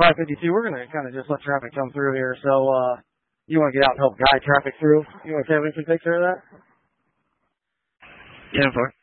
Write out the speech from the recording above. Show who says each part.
Speaker 1: 552. We're going to kind of just let traffic come through here. So you want to get out and help guide traffic through? You want to see if we can take care of that?
Speaker 2: Yeah, for